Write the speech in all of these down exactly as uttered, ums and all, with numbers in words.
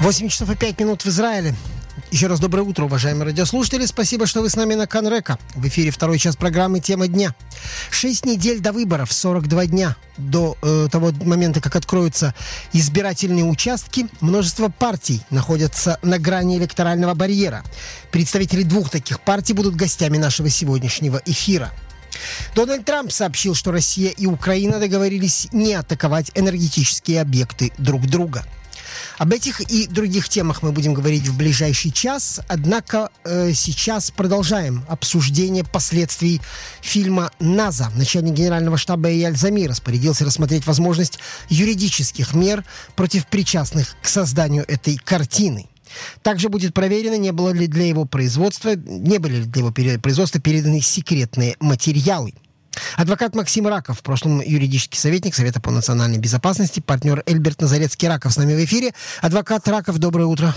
восемь часов и пять минут в Израиле. Еще раз доброе утро, уважаемые радиослушатели. Спасибо, что вы с нами на Канрека. В эфире второй час программы «Тема дня». Шесть недель до выборов, сорок два дня до э, того момента, как откроются избирательные участки. Множество партий находятся на грани электорального барьера. Представители двух таких партий будут гостями нашего сегодняшнего эфира. Дональд Трамп сообщил, что Россия и Украина договорились не атаковать энергетические объекты друг друга. Об этих и других темах мы будем говорить в ближайший час. Однако э, сейчас продолжаем обсуждение последствий фильма «Наза». Начальник генерального штаба Эйяль Замир распорядился рассмотреть возможность юридических мер против причастных к созданию этой картины. Также будет проверено, не было ли для его производства, не были ли для его производства переданы секретные материалы. Адвокат Максим Раков, в прошлом юридический советник Совета по национальной безопасности, партнер Эльберт Назарецкий-Раков с нами в эфире. Адвокат Раков, доброе утро.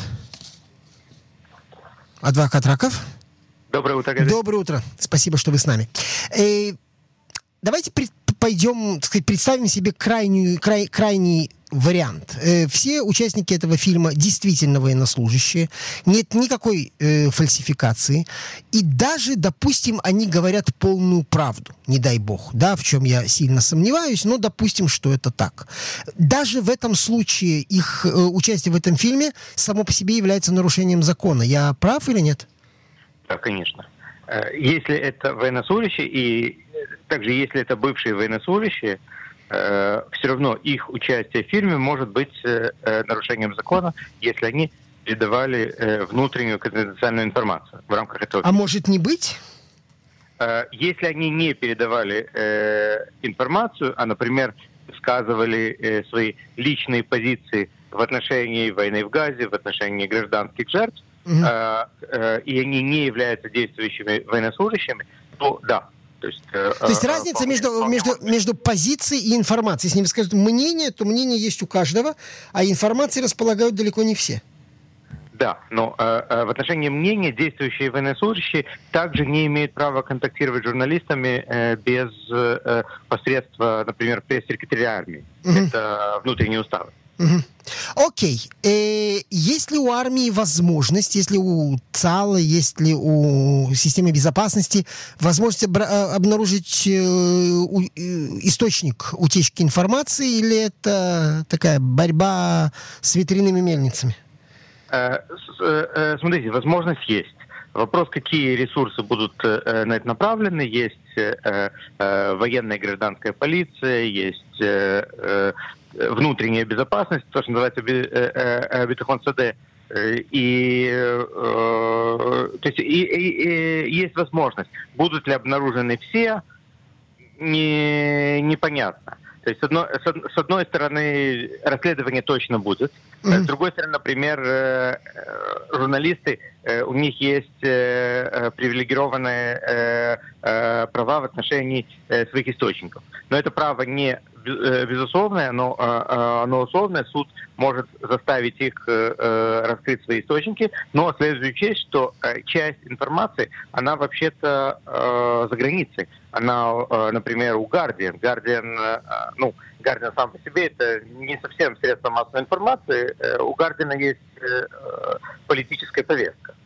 Адвокат Раков. Доброе утро, Газет. Доброе утро. Спасибо, что вы с нами. Э, давайте пред, пойдем, так сказать, представим себе крайнюю, край, крайний вариант. Э, все участники этого фильма действительно военнослужащие. Нет никакой э, фальсификации. И даже, допустим, они говорят полную правду. Не дай бог. Да, в чем я сильно сомневаюсь, но допустим, что это так. Даже в этом случае их э, участие в этом фильме само по себе является нарушением закона. Я прав или нет? Да, конечно. Если это военнослужащие, и также если это бывшие военнослужащие, все равно их участие в фильме может быть нарушением закона, если они передавали внутреннюю конфиденциальную информацию в рамках этого фильма. А может не быть? Если они не передавали информацию, а, например, высказывали свои личные позиции в отношении войны в Газе, в отношении гражданских жертв, uh-huh. и они не являются действующими военнослужащими, то да. То есть, то есть разница вполне, между, вполне между, между позицией и информацией. Если они скажут мнение, то мнение есть у каждого, а информацией располагают далеко не все. Да, но э, в отношении мнения действующие военнослужащие также не имеют права контактировать с журналистами э, без э, посредства, например, пресс-секретаря армии. Uh-huh. Это внутренние уставы. Угу. Окей. Э, есть ли у армии возможность, есть ли у ЦАЛа, есть ли у системы безопасности возможность обра- обнаружить э, у, э, источник утечки информации, или это такая борьба с ветряными мельницами? Э, э, смотрите, возможность есть. Вопрос, какие ресурсы будут э, на это направлены. Есть э, э, военная и гражданская полиция, есть э, э, внутренняя безопасность, то, что называется битахон СД. И, э, то есть, и, и, и есть возможность. Будут ли обнаружены все, не, непонятно. То есть, с одной, с одной стороны, расследование точно будет. Mm-hmm. С другой стороны, например, журналисты, у них есть привилегированные права в отношении своих источников. Но это право не безусловное, но оно условное. Суд может заставить их раскрыть свои источники, но следует учесть, что часть информации, она вообще-то за границей. Она, например, у Guardian. Guardian, ну, Guardian сам по себе это не совсем средство массовой информации. У Guardian есть политическая повестка.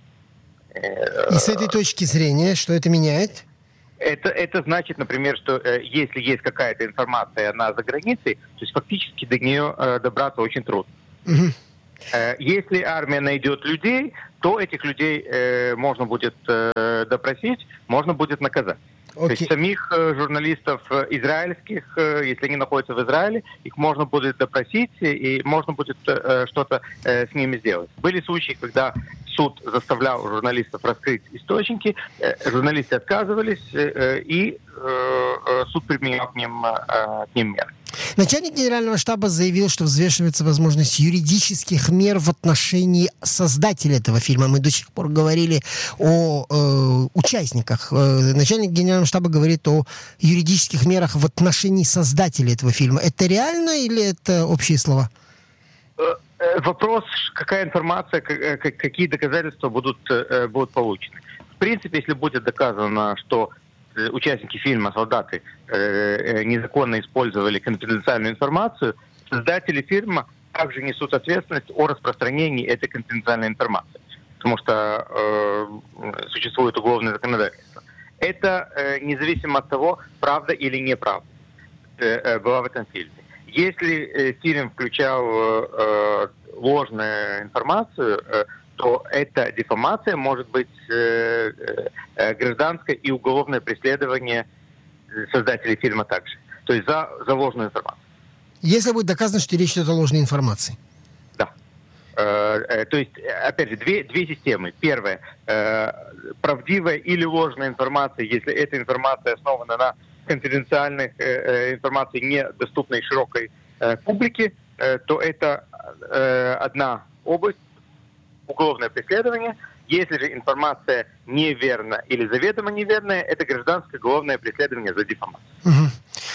И с этой точки зрения, что это меняет? Это, это значит, например, что э, если есть какая-то информация, она за границей, то есть фактически до нее э, добраться очень трудно. Uh-huh. Э, если армия найдет людей, то этих людей э, можно будет э, допросить, можно будет наказать. Okay. То есть самих э, журналистов э, израильских, э, если они находятся в Израиле, их можно будет допросить и можно будет э, что-то э, с ними сделать. Были случаи, когда суд заставлял журналистов раскрыть источники, э, журналисты отказывались, э, и э, суд применял к ним, э, к ним меры. Начальник генерального штаба заявил, что взвешивается возможность юридических мер в отношении создателя этого фильма. Мы до сих пор говорили о э, участниках. Э, начальник генерального штаба говорит о юридических мерах в отношении создателя этого фильма. Это реально или это общие слова? Вопрос, какая информация, какие доказательства будут, будут получены. В принципе, если будет доказано, что участники фильма, солдаты, незаконно использовали конфиденциальную информацию, создатели фильма также несут ответственность о распространении этой конфиденциальной информации, потому что э, существует уголовное законодательство. Это э, независимо от того, правда или неправда э, была в этом фильме. Если э, фильм включал э, ложную информацию, э, то эта дефамация может быть э, э, гражданское и уголовное преследование создателей фильма также. То есть за, за ложную информацию. Если будет доказано, что речь идет о ложной информации. Да. Э, э, то есть, опять же, две, две системы. Первая. Э, правдивая или ложная информация, если эта информация основана на конфиденциальной э, информации, недоступной широкой э, публике, э, то это э, одна область, уголовное преследование. Если же информация неверна или заведомо неверная, это гражданское уголовное преследование за дефамацию. Угу.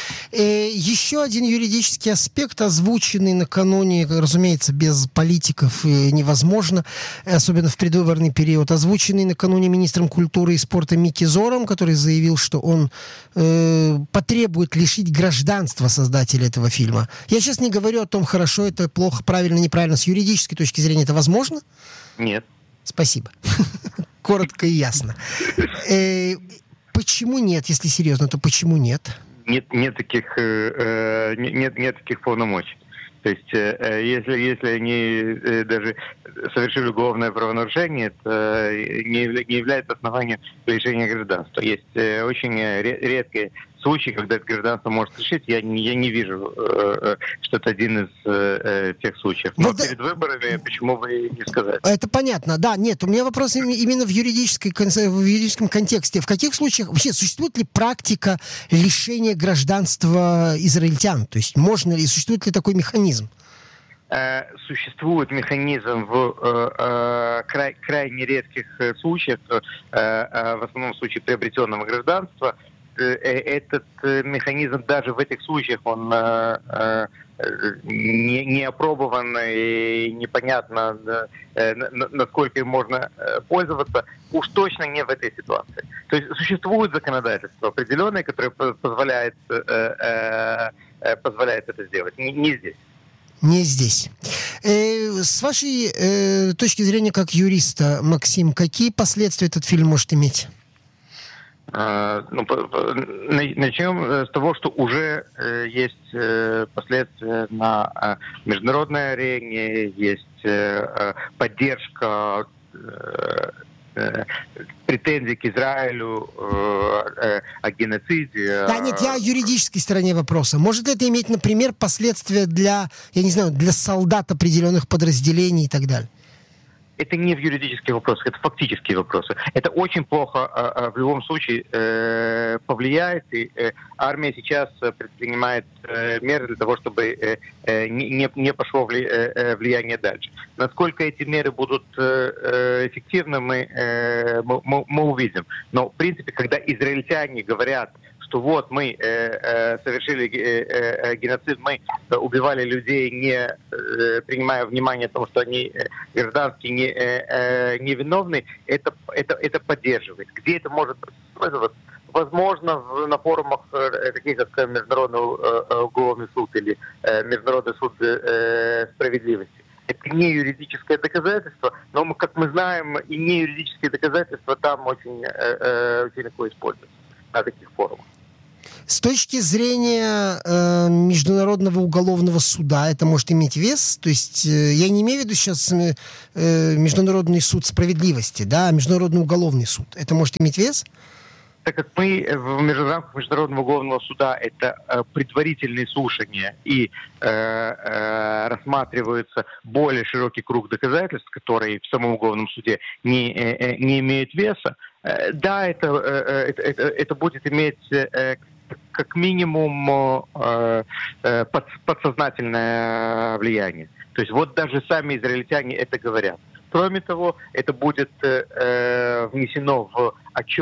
И еще один юридический аспект, озвученный накануне, разумеется, без политиков невозможно, особенно в предвыборный период, озвученный накануне министром культуры и спорта Микки Зором, который заявил, что он э, потребует лишить гражданства создателя этого фильма. Я сейчас не говорю о том, хорошо это, плохо, правильно, неправильно. С юридической точки зрения это возможно? Нет. Спасибо. Коротко и ясно. Э, почему нет, если серьезно, то почему нет? Нет, нет таких, э, нет, нет таких полномочий. То есть, э, если, если они э, даже совершили уголовное правонарушение, это не, не является основанием лишения гражданства. Есть э, очень редкие случаи, когда это гражданство может лишить. Я, я не вижу, э, что это один из э, тех случаев. Но вот перед выборами почему бы не сказать? Это понятно, да. Нет, у меня вопрос именно в, юридической, в юридическом контексте. В каких случаях вообще существует ли практика лишения гражданства израильтян? То есть можно ли, существует ли такой механизм? Существует механизм в э, э, край, крайне редких случаях, э, э, в основном случае приобретенного гражданства. Этот механизм даже в этих случаях он э, э, не, не опробован и непонятно, э, насколько им можно пользоваться. Уж точно не в этой ситуации. То есть существует законодательство определенное, которое позволяет, э, э, позволяет это сделать. Не, не здесь. Не здесь. Э, с вашей э, точки зрения как юриста, Максим, какие последствия этот фильм может иметь? Uh, ну, начнем с того, что уже э, есть э, последствия на э, международной арене, есть э, поддержка э, э, претензий к Израилю э, э, о геноциде. Да, нет, я о юридической стороне вопроса. Может это иметь, например, последствия для, я не знаю, для солдат определенных подразделений и так далее? Это не в юридических вопросах, это фактические вопросы. Это очень плохо э, в любом случае э, повлияет. И э, армия сейчас предпринимает э, меры для того, чтобы э, э, не, не пошло вли, э, влияние дальше. Насколько эти меры будут э, эффективны, мы, э, мы, мы увидим. Но, в принципе, когда израильтяне говорят, что вот мы э, э, совершили э, э, геноцид, мы убивали людей, не э, принимая внимание о том, что они э, гражданские, не, э, э, невиновны, это, это, это поддерживает. Где это может использоваться? Возможно, в, на форумах э, таких, как Международный э, уголовный суд или э, Международный суд э, справедливости. Это не юридическое доказательство, но, мы, как мы знаем, и не юридические доказательства там очень, э, очень легко используются на таких форумах. С точки зрения э, Международного уголовного суда это может иметь вес? То есть э, я не имею в виду сейчас э, Международный суд справедливости, да, а Международный уголовный суд. Это может иметь вес? Так как мы в рамках Международного уголовного суда это э, предварительные слушания и э, э, рассматривается более широкий круг доказательств, которые в самом уголовном суде не, э, не имеют веса, э, да, это, э, это, это, это будет иметь э, как минимум э, э, под, подсознательное влияние. То есть вот даже сами израильтяне это говорят. Кроме того, это будет э, внесено в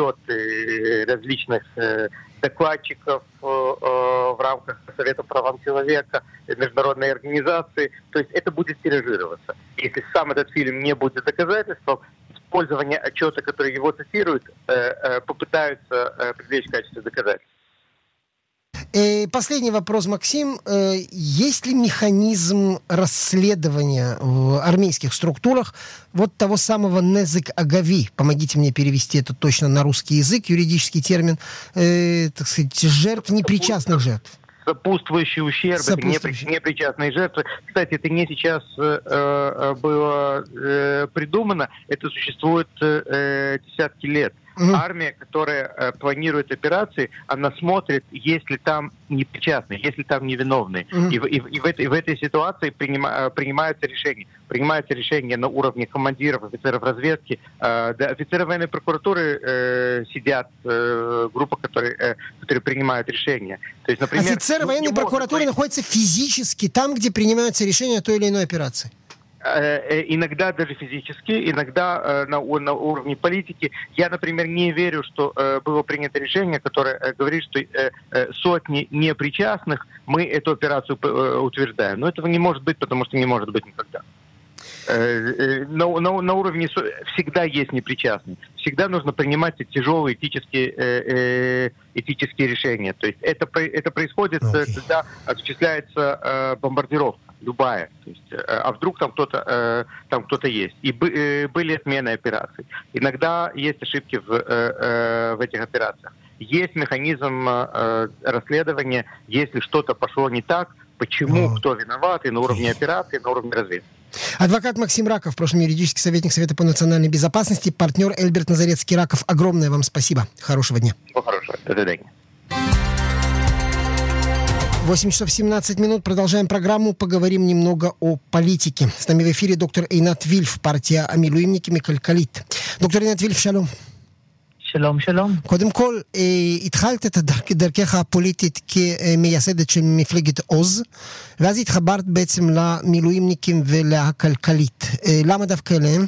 отчеты различных э, докладчиков э, в рамках Совета прав человека, международной организации. То есть это будет тиражироваться. Если сам этот фильм не будет доказательством, использование отчета, который его цитирует, э, э, попытаются э, привлечь в качестве доказательства. Последний вопрос, Максим. Есть ли механизм расследования в армейских структурах вот того самого незык агави? Помогите мне перевести это точно на русский язык, юридический термин, э, так сказать, жертв, непричастных жертв. Сопутствующий ущерб, Сопутствующий. это непричастные жертвы. Кстати, это не сейчас э, было э, придумано, это существует э, десятки лет. Угу. Армия, которая э, планирует операции, она смотрит, есть ли там непричастные, есть ли там невиновные. Угу. И, и, и, в этой, и в этой ситуации принима, принимаются решения. Принимаются решения на уровне командиров, офицеров разведки. Э, да, офицеры военной прокуратуры э, сидят, э, группа, которые, э, которые принимают решения. То есть, например, офицеры военной прокуратуры быть... находятся физически там, где принимаются решения о той или иной операции. Иногда даже физически, иногда э, на, на уровне политики. Я, например, не верю, что э, было принято решение, которое э, говорит, что э, э, сотни непричастных мы эту операцию э, утверждаем. Но этого не может быть, потому что не может быть никогда. Э, э, на, на, на уровне всегда есть непричастные. Всегда нужно принимать тяжелые этические, э, э, этические решения. То есть это, это происходит, okay. когда осуществляется э, бомбардировка. Любая. То есть, а вдруг там кто-то, э, там кто-то есть. И бы, э, были отмены операций. Иногда есть ошибки в, э, э, в этих операциях. Есть механизм э, расследования, если что-то пошло не так, почему, oh. кто виноват, и на уровне операции, и на уровне разведки. Адвокат Максим Раков, в прошлом юридический советник Совета по национальной безопасности, партнер Эльберт Назарецкий-Раков. Огромное вам спасибо. Хорошего дня. Всего хорошего. До свидания. восемь часов семнадцать минут. Продолжаем программу. Поговорим немного о политике. С нами в эфире доктор Эйнат Вильф, партия המילואימניקים כלכלית. דוקטור עינת וילף, שלום. שלום, שלום. קודם כל, התחלת את דרכך הפוליטית כמייסדת של מפלגת עוז, ואז התחברת בעצם למילואימניקים ולכלכלית. למה דווקא אליהם?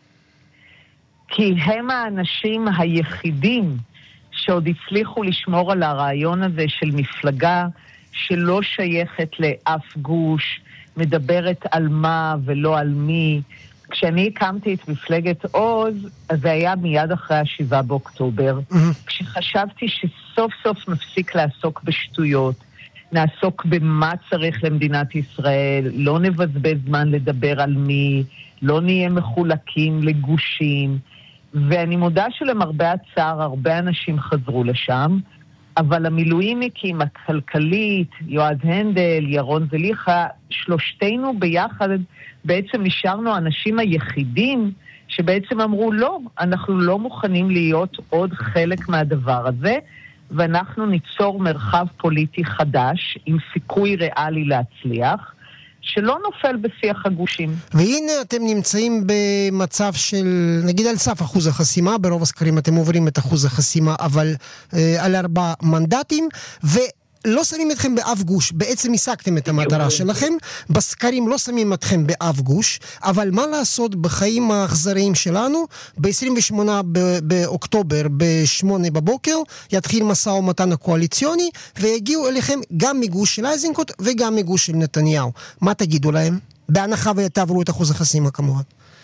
כי הם האנשים היחידים שעוד הצליחו לשמור על הרעיון הזה של מפלגה שלא שייכת לאף גוש, מדברת על מה ולא על מי. כשאני הקמתי את מפלגת עוז, אז זה היה מיד אחרי השבעה באוקטובר, mm-hmm. כשחשבתי שסוף סוף נפסיק לעסוק בשטויות, נעסוק במה צריך למדינת ישראל, לא נבזבז זמן לדבר על מי, לא נהיה מחולקים לגושים, ואני מודה שלמרבה הצער הרבה אנשים חזרו לשם, אבל המילואימניקים, הכלכלית, יועז הנדל, ירון זליחה, שלושתנו ביחד בעצם נשארנו האנשים היחידים שבעצם אמרו לא, אנחנו לא מוכנים להיות עוד חלק מהדבר הזה, ואנחנו ניצור מרחב פוליטי חדש עם סיכוי ריאלי להצליח, שלא נופל בשיח הגושים. והנה אתם נמצאים במצב של, נגיד על סף אחוז החסימה, ברוב הסקרים אתם עוברים את אחוז החסימה, אבל אה, על ארבע מנדטים, ולא שמים אתכם באף גוש, בעצם השגתם את המטרה שלכם, בסקרים לא שמים אתכם באף גוש, אבל מה לעשות בחיים האכזריים שלנו, ב-עשרים ושמונה באוקטובר, ב-שמונה בבוקר, יתחיל מסע ומתן הקואליציוני, ויגיעו אליכם גם מגוש של אייזנקוט, וגם מגוש של נתניהו. מה תגידו להם? בהנחה ותעברו את אחוז החסימה כמובן.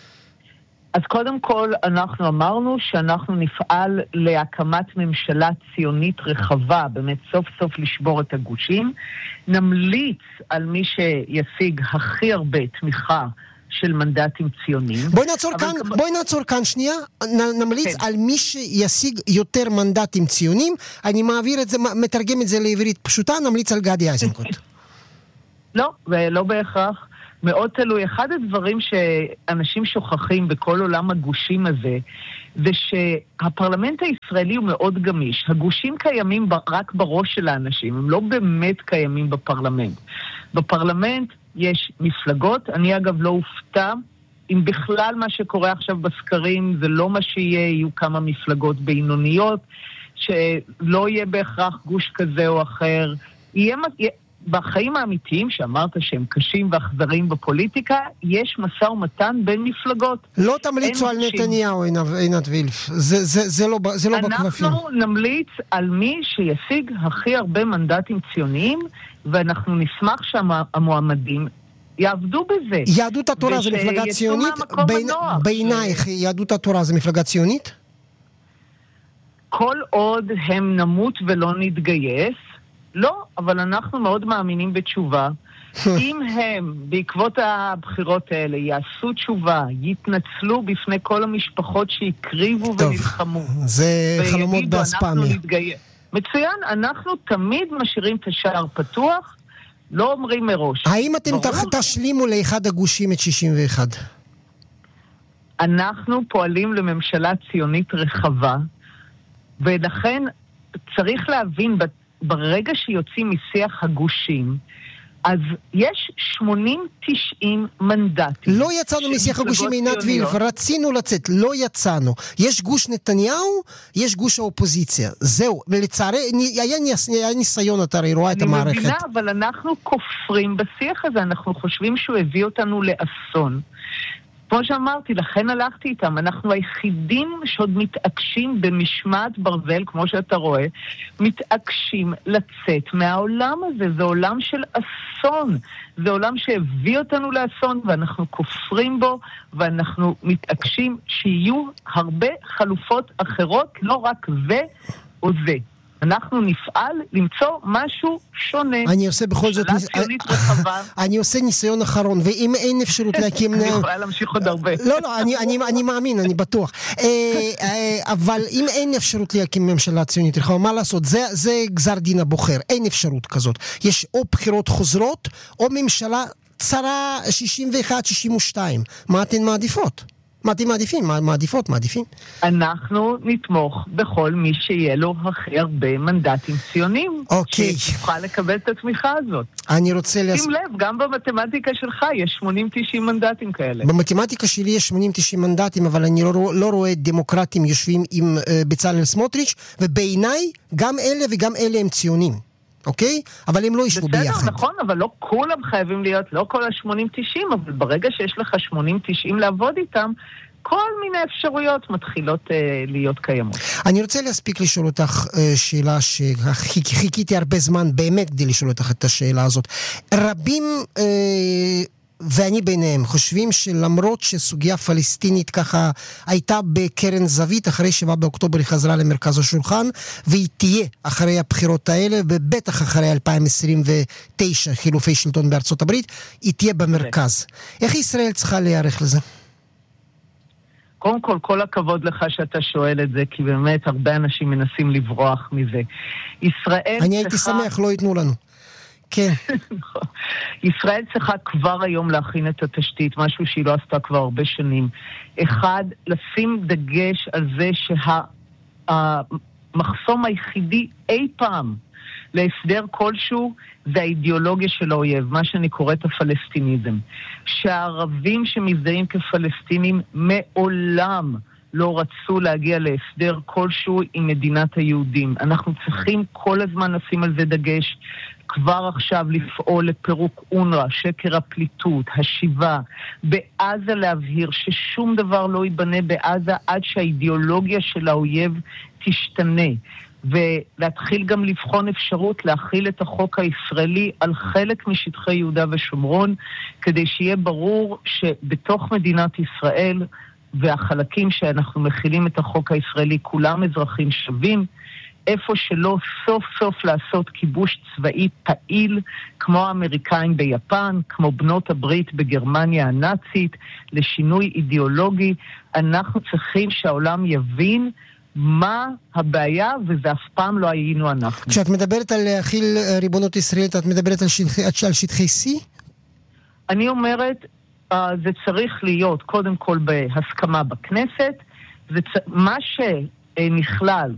אז קודם כל אנחנו אמרנו שאנחנו נפעל להקמת ממשלה ציונית רחבה, באמת סוף סוף לשבור את הגושים, נמליץ על מי שישיג הכי הרבה תמיכה של מנדטים ציוניים. בואי נעצור כאן, כמו... בואי נעצור כאן שנייה, נ, נמליץ כן. על מי שישיג יותר מנדטים ציוניים, אני מעביר את זה, מתרגם את זה לעברית פשוטה, נמליץ על גדי איזנקוט. לא, ולא בהכרח. מאוד תלוי. אחד הדברים שאנשים שוכחים בכל עולם הגושים הזה, זה שהפרלמנט הישראלי הוא מאוד גמיש. הגושים קיימים רק בראש של האנשים, הם לא באמת קיימים בפרלמנט. בפרלמנט יש מפלגות, אני אגב לא הופתע, אם בכלל מה שקורה עכשיו בסקרים זה לא מה שיהיה, יהיו כמה מפלגות בינוניות, שלא יהיה בהכרח גוש כזה או אחר, יהיה... בחיים האמיתיים שאמרת שהם קשים ואכזריים בפוליטיקה, יש מסע ומתן בין מפלגות. לא תמליצו על נתניהו, עינת וילף. זה, זה, זה לא, זה לא בקלפים. אנחנו נמליץ על מי שישיג הכי הרבה מנדטים ציוניים, ואנחנו נשמח שהמועמדים יעבדו בזה. יהדות התורה זה מפלגה ציונית? בין, בעינייך, יהדות התורה זה מפלגה ציונית? כל עוד הם נמות ולא נתגייס, לא, אבל אנחנו מאוד מאמינים בתשובה. אם הם, בעקבות הבחירות האלה, יעשו תשובה, יתנצלו בפני כל המשפחות שהקריבו ונלחמו. זה חלומות באספמיה. מצוין, אנחנו תמיד משאירים את השער פתוח, לא אומרים מראש. האם אתם תשלימו לאחד הגושים את שישים ואחת? אנחנו פועלים לממשלה ציונית רחבה, ולכן צריך להבין, ברגע שיוצאים משיח הגושים, אז יש שמונים תשעים מנדטים. לא יצאנו משיח הגושים עינת וילף, רצינו לצאת, לא יצאנו. יש גוש נתניהו, יש גוש האופוזיציה. זהו, ולצערי, היה, היה ניסיון, אתה הרי רואה את המערכת. אני מבינה, אבל אנחנו כופרים בשיח הזה, אנחנו חושבים שהוא הביא אותנו לאסון. כמו שאמרתי, לכן הלכתי איתם. אנחנו היחידים שעוד מתעקשים במשמעת ברזל, כמו שאתה רואה, מתעקשים לצאת מהעולם הזה. זה עולם של אסון. זה עולם שהביא אותנו לאסון, ואנחנו כופרים בו, ואנחנו מתעקשים שיהיו הרבה חלופות אחרות, לא רק זה או זה. אנחנו נפעל למצוא משהו שונה. אני עושה בכל זאת... אני עושה ניסיון אחרון, ואם אין אפשרות להקים... אני יכולה להמשיך עוד הרבה. לא, לא, אני מאמין, אני בטוח. אבל אם אין אפשרות להקים ממשלה ציונית רחבה, מה לעשות? זה גזר דין הבוחר, אין אפשרות כזאת. יש או בחירות חוזרות, או ממשלה צרה שישים ואחת שישים ושתיים. מה אתן מעדיפות? מה אתם מעדיפים? מה מעדיפות? מעדיפים? אנחנו נתמוך בכל מי שיהיה לו הכי הרבה מנדטים ציונים. אוקיי. שיוכל לקבל את התמיכה הזאת. אני רוצה להס... שים לב, גם במתמטיקה שלך יש שמונים תשעים מנדטים כאלה. במתמטיקה שלי יש שמונים תשעים מנדטים, אבל אני לא, לא רואה דמוקרטים יושבים עם uh, בצלאל סמוטריץ', ובעיניי גם אלה וגם אלה הם ציונים. אוקיי? אבל הם לא ישבו ביחד. בסדר, נכון, אבל לא כולם חייבים להיות, לא כל ה-שמונים תשעים, אבל ברגע שיש לך שמונים תשעים לעבוד איתם, כל מיני אפשרויות מתחילות אה, להיות קיימות. אני רוצה להספיק לשאול אותך אה, שאלה שחיכיתי הרבה זמן באמת כדי לשאול אותך את השאלה הזאת. רבים... אה, ואני ביניהם חושבים שלמרות שסוגיה פלסטינית ככה הייתה בקרן זווית אחרי שבעה באוקטובר היא חזרה למרכז השולחן, והיא תהיה אחרי הבחירות האלה ובטח אחרי אלפיים עשרים ותשע חילופי שלטון בארצות הברית, היא תהיה במרכז. איך ישראל צריכה להיערך לזה? קודם כל, כל הכבוד לך שאתה שואל את זה, כי באמת הרבה אנשים מנסים לברוח מזה. ישראל אני הייתי שמח, לא ייתנו לנו. כן. ישראל צריכה כבר היום להכין את התשתית, משהו שהיא לא עשתה כבר הרבה שנים. אחד, לשים דגש על זה שהמחסום היחידי אי פעם להסדר כלשהו זה האידיאולוגיה של האויב, מה שאני קוראת הפלסטיניזם. שהערבים שמזדהים כפלסטינים מעולם לא רצו להגיע להסדר כלשהו עם מדינת היהודים. אנחנו צריכים כל הזמן לשים על זה דגש, כבר עכשיו לפעול לפירוק אונר"א, שקר הפליטות, השיבה, בעזה להבהיר ששום דבר לא ייבנה בעזה עד שהאידיאולוגיה של האויב תשתנה. ולהתחיל גם לבחון אפשרות להכיל את החוק הישראלי על חלק משטחי יהודה ושומרון, כדי שיהיה ברור שבתוך מדינת ישראל והחלקים שאנחנו מכילים את החוק הישראלי, כולם אזרחים שווים, איפה שלא סוף סוף לעשות כיבוש צבאי פעיל, כמו האמריקאים ביפן, כמו בנות הברית בגרמניה הנאצית, לשינוי אידיאולוגי, אנחנו צריכים שהעולם יבין מה הבעיה, וזה אף פעם לא היינו אנחנו. כשאת מדברת על להכיל ריבונות ישראלית, את מדברת על שטחי, על שטחי C? אני אומרת, uh, זה צריך להיות קודם כל בהסכמה בכנסת, זה צ... מה שנכלל